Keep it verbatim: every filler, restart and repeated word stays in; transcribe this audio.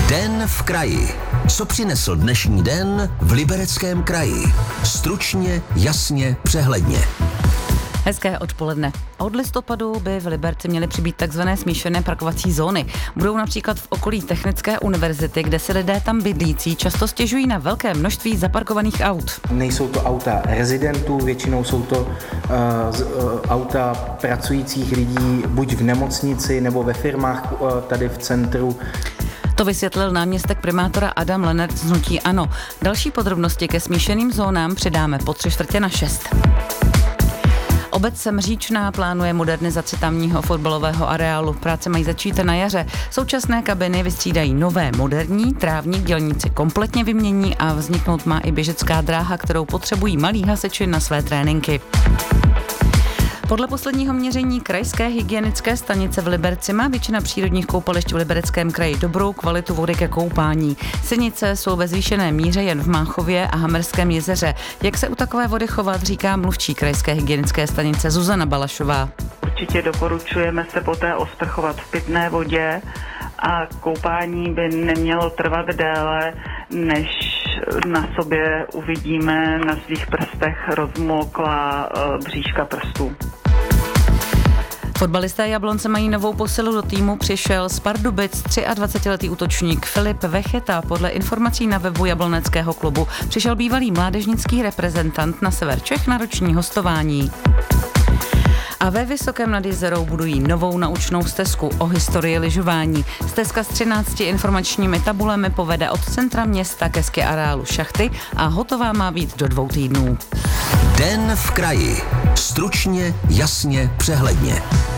Den v kraji. Co přinesl dnešní den v Libereckém kraji? Stručně, jasně, přehledně. Hezké odpoledne. Od listopadu by v Liberci měly přibýt takzvané smíšené parkovací zóny. Budou například v okolí Technické univerzity, kde si lidé tam bydlící často stěžují na velké množství zaparkovaných aut. Nejsou to auta rezidentů, většinou jsou to uh, z, uh, auta pracujících lidí buď v nemocnici nebo ve firmách uh, tady v centru. To vysvětlil náměstek primátora Adam Lennert z hnutí ANO. Další podrobnosti ke smíšeným zónám předáme po tři čtvrtě na šest. Obec Mříčná plánuje modernizaci tamního fotbalového areálu. Práce mají začít na jaře. Současné kabiny vystřídají nové moderní, trávník dělníci kompletně vymění a vzniknout má i běžecká dráha, kterou potřebují malí hasiči na své tréninky. Podle posledního měření krajské hygienické stanice v Liberci má většina přírodních koupališť v Libereckém kraji dobrou kvalitu vody ke koupání. Sinice jsou ve zvýšené míře jen v Máchově a Hamerském jezeře. Jak se u takové vody chovat, říká mluvčí krajské hygienické stanice Zuzana Balašová. Určitě doporučujeme se poté osprchovat v pitné vodě a koupání by nemělo trvat déle, než na sobě uvidíme na svých prstech rozmoklá bříška prstů. Fotbalisté Jablonce mají novou posilu do týmu, přišel z Pardubic dvacetiletý útočník Filip Vecheta. Podle informací na webu jabloneckého klubu přišel bývalý mládežnický reprezentant na sever Čech na roční hostování. A ve Vysokém nad Jizerou budují novou naučnou stezku o historii lyžování. Stezka s třinácti informačními tabulemi povede od centra města ke ski areálu Šachty a hotová má být do dvou týdnů. Den v kraji. Stručně, jasně, přehledně.